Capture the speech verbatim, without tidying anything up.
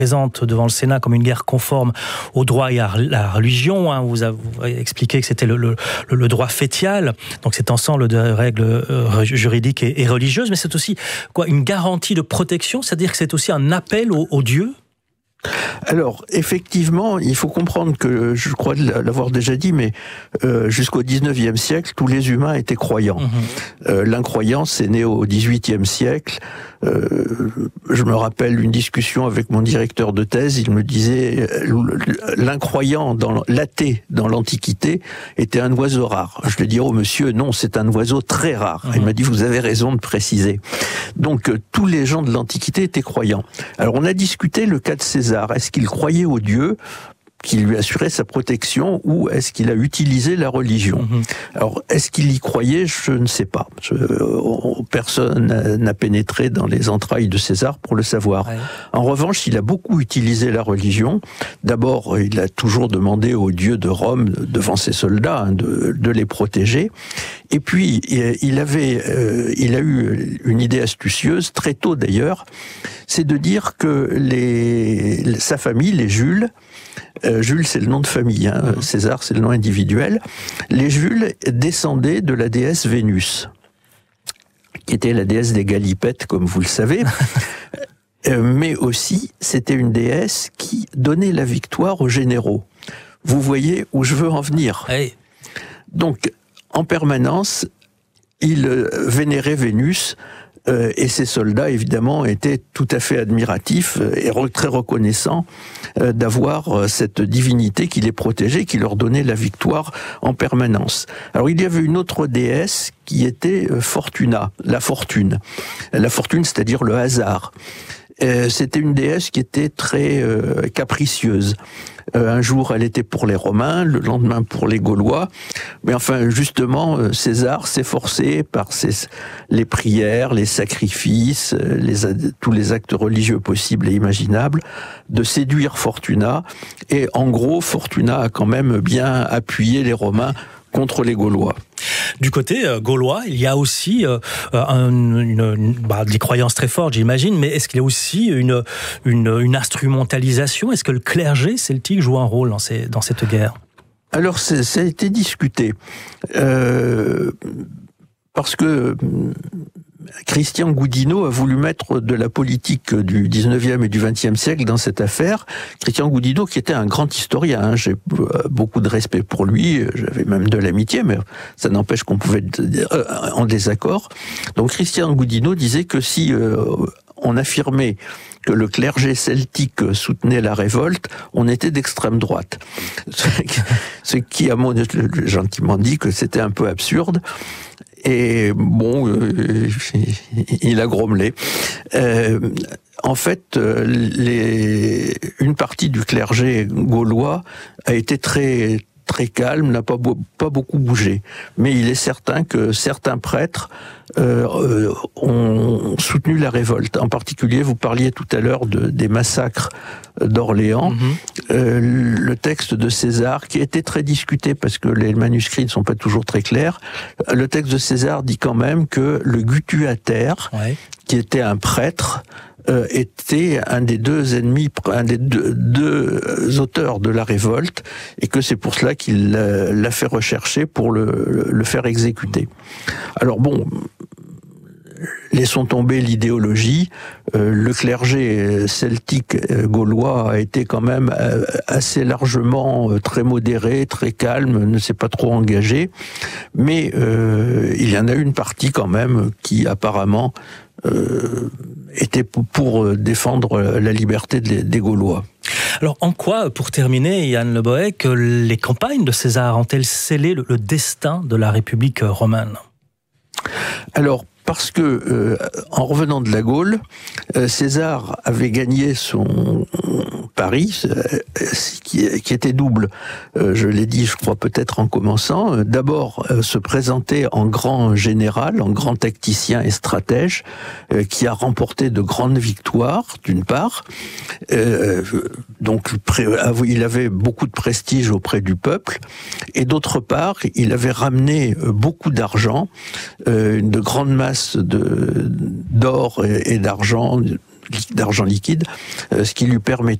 présente devant le Sénat comme une guerre conforme au droit et à la religion. Hein. Vous avez expliqué que c'était le, le, le droit fœtial, donc cet ensemble de règles euh, juridiques et, et religieuses, mais c'est aussi quoi, une garantie de protection, c'est-à-dire que c'est aussi un appel aux, aux dieux. Alors, effectivement, il faut comprendre que, je crois l'avoir déjà dit, mais euh, jusqu'au dix-neuvième siècle, tous les humains étaient croyants. Mmh. Euh, l'incroyance est née au dix-huitième siècle. Euh, je me rappelle une discussion avec mon directeur de thèse, il me disait l'incroyant, dans l'athée dans l'Antiquité était un oiseau rare. Je lui dis, oh monsieur, non, c'est un oiseau très rare. Mmh. Il m'a dit, vous avez raison de préciser. Donc, euh, tous les gens de l'Antiquité étaient croyants. Alors, on a discuté le cas de César. Est-ce qu'il croyait au Dieu qui lui assurait sa protection ou est-ce qu'il a utilisé la religion ? Mmh. Alors, est-ce qu'il y croyait ? Je ne sais pas. Je, personne n'a pénétré dans les entrailles de César pour le savoir. Ouais. En revanche, il a beaucoup utilisé la religion. D'abord, il a toujours demandé aux dieux de Rome, devant ses soldats, hein, de, de les protéger. Et puis, il avait, euh, il a eu une idée astucieuse, très tôt d'ailleurs, c'est de dire que les, sa famille, les Jules, euh, Jules c'est le nom de famille, hein, mmh. César c'est le nom individuel, les Jules descendaient de la déesse Vénus, qui était la déesse des galipettes, comme vous le savez, euh, mais aussi c'était une déesse qui donnait la victoire aux généraux. Vous voyez où je veux en venir. Hey. Donc, en permanence, il vénérait Vénus, euh, et ses soldats, évidemment, étaient tout à fait admiratifs et re- très reconnaissants euh, d'avoir euh, cette divinité qui les protégeait, qui leur donnait la victoire en permanence. Alors, il y avait une autre déesse qui était euh, Fortuna, la fortune. La fortune, c'est-à-dire le hasard. Euh, c'était une déesse qui était très euh, capricieuse. Euh, un jour, elle était pour les Romains, le lendemain pour les Gaulois. Mais enfin, justement, euh, César s'efforçait par ses, les prières, les sacrifices, euh, les, tous les actes religieux possibles et imaginables, de séduire Fortuna. Et en gros, Fortuna a quand même bien appuyé les Romains contre les Gaulois. Du côté euh, gaulois, il y a aussi euh, un, une, une, bah, des croyances très fortes, j'imagine, mais est-ce qu'il y a aussi une, une, une instrumentalisation ? Est-ce que le clergé celtique joue un rôle dans, ces, dans cette guerre ? Alors, ça a été discuté. Euh, parce que Christian Gudino a voulu mettre de la politique du dix-neuvième et du vingtième siècle dans cette affaire. Christian Gudino, qui était un grand historien, hein, j'ai beaucoup de respect pour lui, j'avais même de l'amitié, mais ça n'empêche qu'on pouvait être en désaccord. Donc Christian Gudino disait que si euh, on affirmait que le clergé celtique soutenait la révolte, on était d'extrême droite. Ce qui a gentiment dit que c'était un peu absurde. Et bon, euh, il a grommelé. Euh, en fait, les, une partie du clergé gaulois a été très très calme, n'a pas, pas beaucoup bougé. Mais il est certain que certains prêtres euh, ont soutenu la révolte. En particulier, vous parliez tout à l'heure de, des massacres d'Orléans. Mm-hmm. Euh, le texte de César, qui a été très discuté parce que les manuscrits ne sont pas toujours très clairs, le texte de César dit quand même que le guttuateur, ouais. qui était un prêtre, Euh, était un des deux ennemis, un des deux, deux auteurs de la révolte, et que c'est pour cela qu'il l'a, l'a fait rechercher pour le, le faire exécuter. Alors bon, laissons tomber l'idéologie. Euh, le clergé celtique euh, gaulois a été quand même euh, assez largement euh, très modéré, très calme, ne s'est pas trop engagé, mais euh, il y en a une partie quand même qui apparemment Euh, était pour défendre la liberté des Gaulois. Alors en quoi, pour terminer, Yann Le Bohec, les campagnes de César ont-elles scellé le, le destin de la République romaine ? Alors, parce que, euh, en revenant de la Gaule, euh, César avait gagné son pari, euh, qui, qui était double. Euh, je l'ai dit, je crois, peut-être en commençant. Euh, d'abord, euh, se présenter en grand général, en grand tacticien et stratège, euh, qui a remporté de grandes victoires, d'une part. Euh, donc, il avait beaucoup de prestige auprès du peuple. Et d'autre part, il avait ramené beaucoup d'argent, euh, de grandes masses de, d'or et, et d'argent, d'argent liquide, ce qui lui permet